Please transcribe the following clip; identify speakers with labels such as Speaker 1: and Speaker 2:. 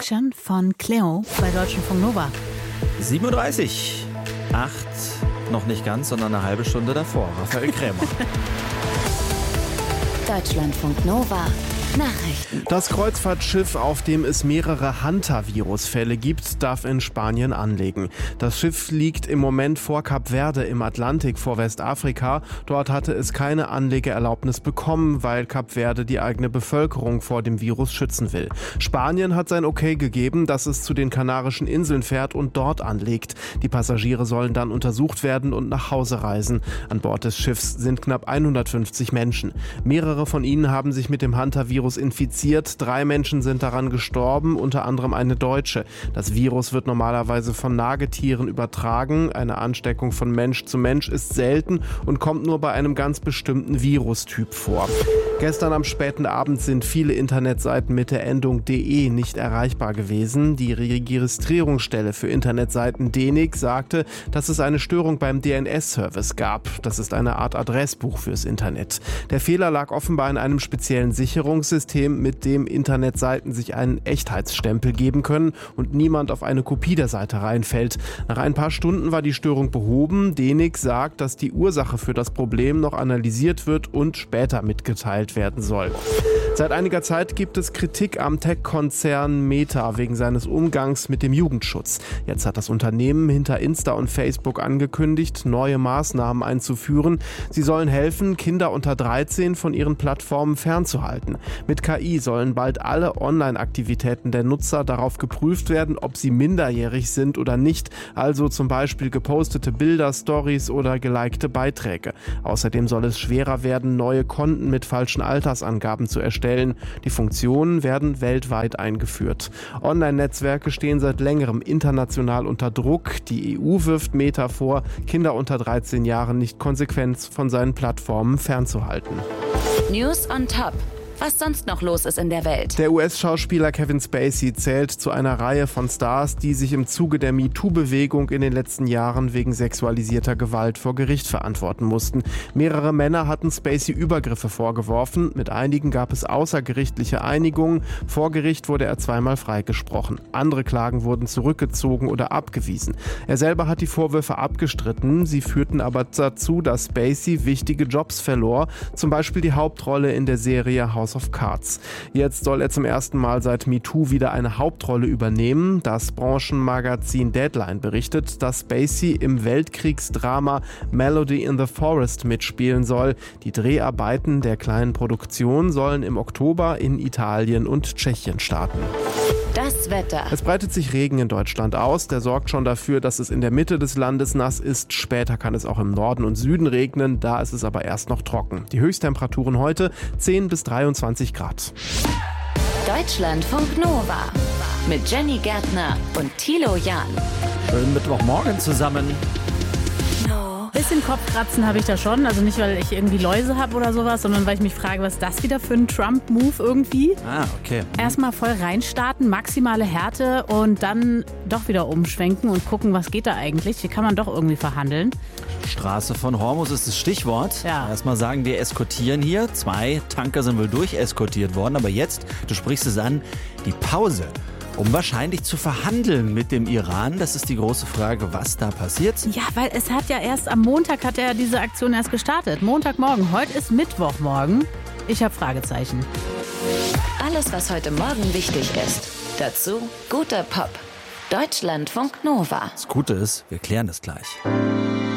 Speaker 1: Fiction von Cleo bei Deutschlandfunk Nova.
Speaker 2: 7:30 Uhr. 8 noch nicht ganz, sondern eine halbe Stunde davor. Raphael Krämer.
Speaker 3: Deutschlandfunk Nova. Nachrichten.
Speaker 4: Das Kreuzfahrtschiff, auf dem es mehrere Hanta-Virus-Fälle gibt, darf in Spanien anlegen. Das Schiff liegt im Moment vor Kap Verde im Atlantik vor Westafrika. Dort hatte es keine Anlegeerlaubnis bekommen, weil Kap Verde die eigene Bevölkerung vor dem Virus schützen will. Spanien hat sein Okay gegeben, dass es zu den Kanarischen Inseln fährt und dort anlegt. Die Passagiere sollen dann untersucht werden und nach Hause reisen. An Bord des Schiffs sind knapp 150 Menschen. Mehrere von ihnen haben sich mit dem Hanta-Virus infiziert. 3 Menschen sind daran gestorben, unter anderem eine Deutsche. Das Virus wird normalerweise von Nagetieren übertragen. Eine Ansteckung von Mensch zu Mensch ist selten und kommt nur bei einem ganz bestimmten Virustyp vor. Gestern am späten Abend sind viele Internetseiten mit der Endung .de nicht erreichbar gewesen. Die Registrierungsstelle für Internetseiten DENIC sagte, dass es eine Störung beim DNS-Service gab. Das ist eine Art Adressbuch fürs Internet. Der Fehler lag offenbar in einem speziellen Sicherungssystem, mit dem Internetseiten sich einen Echtheitsstempel geben können und niemand auf eine Kopie der Seite reinfällt. Nach ein paar Stunden war die Störung behoben. DENIC sagt, dass die Ursache für das Problem noch analysiert wird und später mitgeteilt werden soll. Seit einiger Zeit gibt es Kritik am Tech-Konzern Meta wegen seines Umgangs mit dem Jugendschutz. Jetzt hat das Unternehmen hinter Insta und Facebook angekündigt, neue Maßnahmen einzuführen. Sie sollen helfen, Kinder unter 13 von ihren Plattformen fernzuhalten. Mit KI sollen bald alle Online-Aktivitäten der Nutzer darauf geprüft werden, ob sie minderjährig sind oder nicht, also zum Beispiel gepostete Bilder, Stories oder gelikte Beiträge. Außerdem soll es schwerer werden, neue Konten mit falschen Altersangaben zu erstellen. Die Funktionen werden weltweit eingeführt. Online-Netzwerke stehen seit längerem international unter Druck. Die EU wirft Meta vor, Kinder unter 13 Jahren nicht konsequent von seinen Plattformen fernzuhalten.
Speaker 3: News on Top. Was sonst noch los ist in der Welt.
Speaker 4: Der US-Schauspieler Kevin Spacey zählt zu einer Reihe von Stars, die sich im Zuge der MeToo-Bewegung in den letzten Jahren wegen sexualisierter Gewalt vor Gericht verantworten mussten. Mehrere Männer hatten Spacey Übergriffe vorgeworfen. Mit einigen gab es außergerichtliche Einigungen. Vor Gericht wurde er 2-mal freigesprochen. Andere Klagen wurden zurückgezogen oder abgewiesen. Er selber hat die Vorwürfe abgestritten. Sie führten aber dazu, dass Spacey wichtige Jobs verlor. Zum Beispiel die Hauptrolle in der Serie House of Cards. Jetzt soll er zum ersten Mal seit MeToo wieder eine Hauptrolle übernehmen. Das Branchenmagazin Deadline berichtet, dass Spacey im Weltkriegsdrama Melody in the Forest mitspielen soll. Die Dreharbeiten der kleinen Produktion sollen im Oktober in Italien und Tschechien starten.
Speaker 3: Das Wetter.
Speaker 4: Es breitet sich Regen in Deutschland aus. Der sorgt schon dafür, dass es in der Mitte des Landes nass ist. Später kann es auch im Norden und Süden regnen. Da ist es aber erst noch trocken. Die Höchsttemperaturen heute 10 bis 23 Grad.
Speaker 3: Deutschlandfunk Nova. Mit Jenny Gärtner und Thilo Jahn.
Speaker 2: Schönen Mittwochmorgen zusammen.
Speaker 1: Bisschen Kopfkratzen habe ich da schon. Also nicht, weil ich irgendwie Läuse habe oder sowas, sondern weil ich mich frage, was ist das wieder für ein Trump-Move irgendwie?
Speaker 2: Okay.
Speaker 1: Erstmal voll reinstarten, maximale Härte und dann doch wieder umschwenken und gucken, was geht da eigentlich. Hier kann man doch irgendwie verhandeln.
Speaker 2: Straße von Hormuz ist das Stichwort.
Speaker 1: Ja.
Speaker 2: Erstmal sagen, wir eskortieren hier. 2 Tanker sind wohl durcheskortiert worden. Aber jetzt, du sprichst es an, die Pause. Um wahrscheinlich zu verhandeln mit dem Iran. Das ist die große Frage, was da passiert.
Speaker 1: Ja, weil es hat ja erst am Montag hat er diese Aktion erst gestartet. Montagmorgen, heute ist Mittwochmorgen. Ich habe Fragezeichen.
Speaker 3: Alles, was heute Morgen wichtig ist. Dazu guter Pop. Deutschlandfunk Nova.
Speaker 2: Das Gute ist, wir klären es gleich.